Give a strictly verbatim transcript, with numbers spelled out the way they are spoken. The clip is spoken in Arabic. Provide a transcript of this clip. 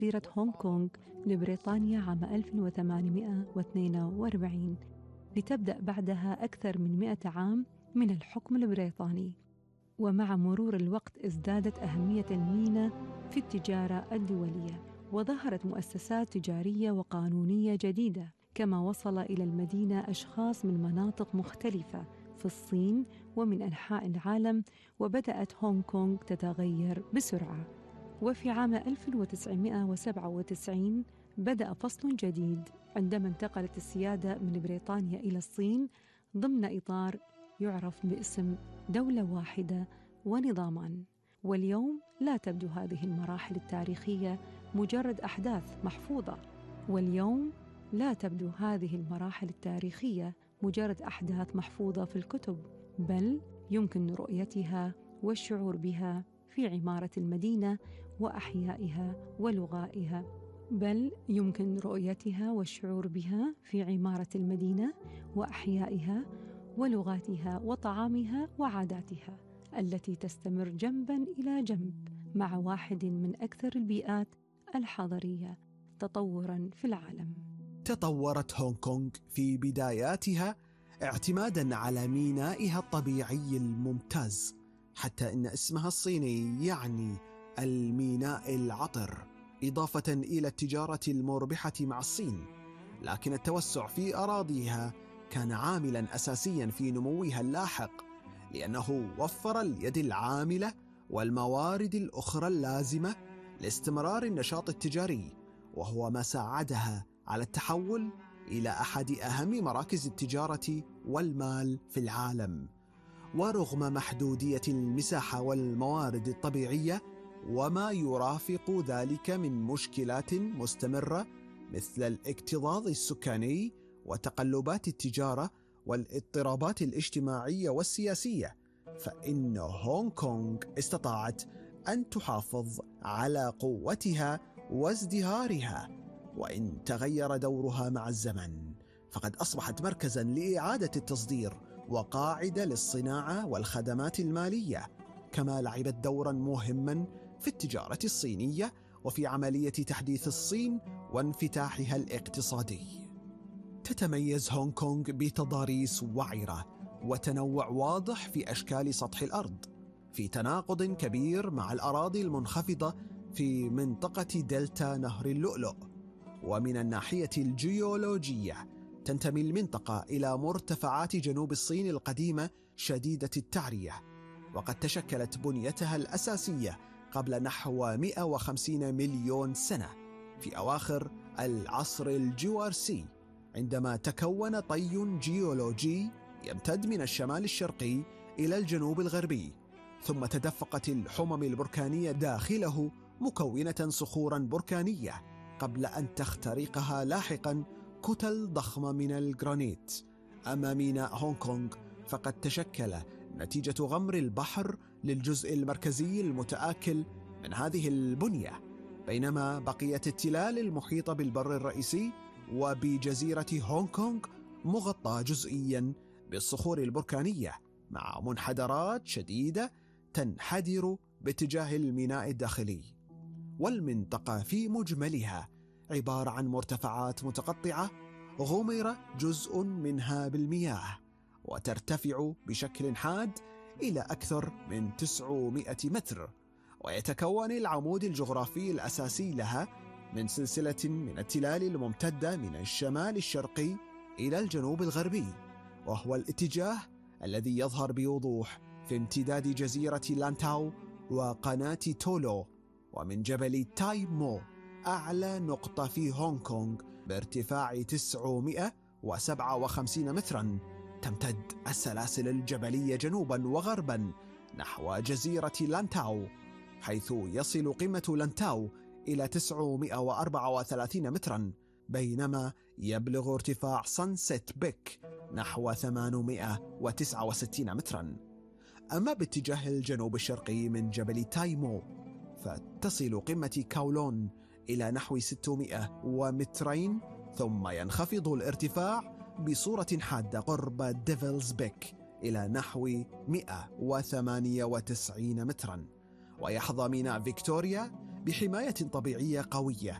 جزيرة هونغ كونغ لبريطانيا عام ألف وثمانمائة واثنين وأربعين، لتبدأ بعدها أكثر من مئة عام من الحكم البريطاني. ومع مرور الوقت ازدادت أهمية الميناء في التجارة الدولية، وظهرت مؤسسات تجارية وقانونية جديدة، كما وصل إلى المدينة أشخاص من مناطق مختلفة في الصين ومن أنحاء العالم، وبدأت هونغ كونغ تتغير بسرعة. وفي عام ألف وتسعمائة وسبعة وتسعين بدأ فصل جديد عندما انتقلت السيادة من بريطانيا إلى الصين ضمن إطار يعرف باسم دولة واحدة ونظامان. واليوم لا تبدو هذه المراحل التاريخية مجرد أحداث محفوظة واليوم لا تبدو هذه المراحل التاريخية مجرد أحداث محفوظة في الكتب، بل يمكن رؤيتها والشعور بها في عمارة المدينة وأحيائها ولغائها بل يمكن رؤيتها والشعور بها في عمارة المدينة وأحيائها ولغاتها وطعامها وعاداتها التي تستمر جنباً إلى جنب مع واحد من أكثر البيئات الحضرية تطوراً في العالم. تطورت هونغ كونغ في بداياتها اعتماداً على مينائها الطبيعي الممتاز، حتى إن اسمها الصيني يعني الميناء العطر، إضافة إلى التجارة المربحة مع الصين. لكن التوسع في أراضيها كان عاملاً أساسياً في نموها اللاحق، لأنه وفر اليد العاملة والموارد الأخرى اللازمة لاستمرار النشاط التجاري، وهو ما ساعدها على التحول إلى أحد أهم مراكز التجارة والمال في العالم. ورغم محدودية المساحة والموارد الطبيعية وما يرافق ذلك من مشكلات مستمرة مثل الاكتظاظ السكاني وتقلبات التجارة والاضطرابات الاجتماعية والسياسية، فإن هونغ كونغ استطاعت أن تحافظ على قوتها وازدهارها. وإن تغير دورها مع الزمن، فقد أصبحت مركزاً لإعادة التصدير وقاعدة للصناعة والخدمات المالية، كما لعبت دورا مهما في التجارة الصينية وفي عملية تحديث الصين وانفتاحها الاقتصادي. تتميز هونغ كونغ بتضاريس وعرة وتنوع واضح في أشكال سطح الأرض، في تناقض كبير مع الأراضي المنخفضة في منطقة دلتا نهر اللؤلؤ. ومن الناحية الجيولوجية تنتمي المنطقة إلى مرتفعات جنوب الصين القديمة شديدة التعرية، وقد تشكلت بنيتها الأساسية قبل نحو مئة وخمسين مليون سنة في أواخر العصر الجوارسي، عندما تكون طي جيولوجي يمتد من الشمال الشرقي إلى الجنوب الغربي، ثم تدفقت الحمم البركانية داخله مكونة صخورا بركانية قبل أن تخترقها لاحقا كتل ضخمة من الجرانيت. أما ميناء هونغ كونغ فقد تشكل نتيجة غمر البحر للجزء المركزي المتآكل من هذه البنية، بينما بقية التلال المحيطة بالبر الرئيسي وبجزيرة هونغ كونغ مغطى جزئيا بالصخور البركانية مع منحدرات شديدة تنحدر باتجاه الميناء الداخلي. والمنطقة في مجملها عبارة عن مرتفعات متقطعة غمر جزء منها بالمياه، وترتفع بشكل حاد إلى أكثر من تسعمائة متر، ويتكون العمود الجغرافي الأساسي لها من سلسلة من التلال الممتدة من الشمال الشرقي إلى الجنوب الغربي، وهو الاتجاه الذي يظهر بوضوح في امتداد جزيرة لانتاو وقناة تولو، ومن جبل تاي مو أعلى نقطة في هونغ كونغ بارتفاع تسعمائة وسبعة وخمسين متراً. تمتد السلاسل الجبلية جنوباً وغرباً نحو جزيرة لانتاو، حيث يصل قمة لانتاو إلى تسعمائة وأربعة وثلاثين متراً، بينما يبلغ ارتفاع سانسيت بيك نحو ثمانمائة وتسعة وستين متراً. أما باتجاه الجنوب الشرقي من جبل تايمو فتصل قمة كاولون إلى نحو ستمائة ومترين، ثم ينخفض الارتفاع بصورة حادة قرب ديفلز بيك إلى نحو مئة وثمانية وتسعين مترا. ويحظى ميناء فيكتوريا بحماية طبيعية قوية